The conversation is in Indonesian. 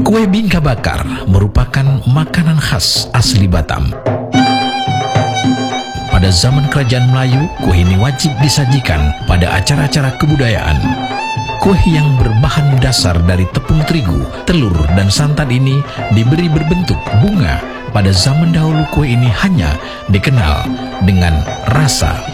Kue bingka bakar merupakan makanan khas asli Batam. Pada zaman kerajaan Melayu, kue ini wajib disajikan pada acara-acara kebudayaan. Kue yang berbahan dasar dari tepung terigu, telur, dan santan ini diberi berbentuk bunga. Pada zaman dahulu kue ini hanya dikenal dengan rasa